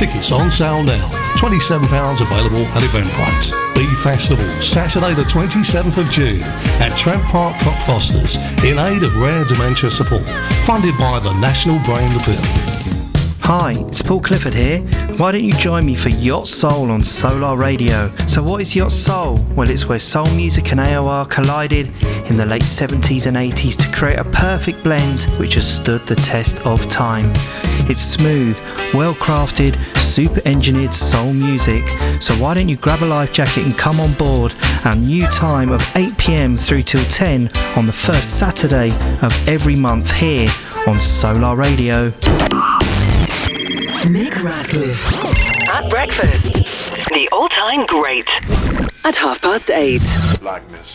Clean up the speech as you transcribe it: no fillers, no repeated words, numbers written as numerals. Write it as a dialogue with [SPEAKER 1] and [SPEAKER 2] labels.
[SPEAKER 1] Tickets on sale now. £27 available at Eventbrite. B Festival, Saturday the 27th of June at Trent Park Cockfosters in aid of rare dementia support. Funded by the National Brain Appeal.
[SPEAKER 2] Hi, it's Paul Clifford here. Why don't you join me for Yacht Soul on Solar Radio? So what is Yacht Soul? Well, it's where soul music and AOR collided in the late 70s and 80s to create a perfect blend which has stood the test of time. It's smooth, well-crafted, super-engineered soul music. So why don't you grab a life jacket and come on board our new time of 8 p.m. through till 10 on the first Saturday of every month here on Solar Radio.
[SPEAKER 3] Nick Radcliffe at breakfast. The all-time great at 8:30.
[SPEAKER 4] Blackness.